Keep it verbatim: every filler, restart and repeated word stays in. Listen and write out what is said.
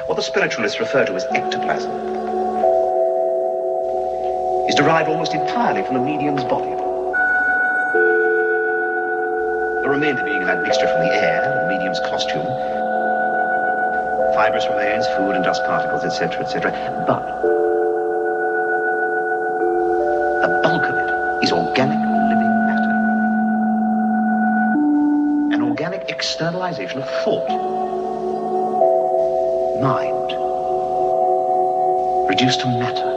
what the spiritualists refer to as ectoplasm, is derived almost entirely from the medium's body. The remainder being an admixture from the air, the medium's costume, fibrous remains, food and dust particles, et cetera, et cetera. But the bulk of it is organic living matter. An organic externalization of thought. Mind. Reduced to matter.